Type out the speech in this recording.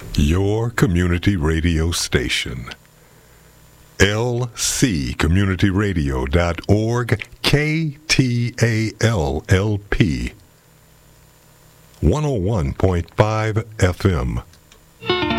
Your community radio station. lccommunityradio.org, KTALLP 101.5 FM.